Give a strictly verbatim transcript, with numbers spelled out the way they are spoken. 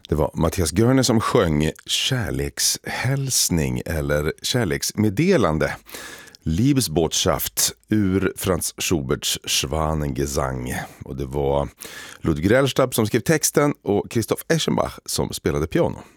Det var Mattias Görner som sjöng kärlekshälsning eller kärleksmeddelande. Liebesbotschaft ur Franz Schuberts Schwanengesang. Och det var Ludwig Rellstab som skrev texten och Christoph Eschenbach som spelade piano.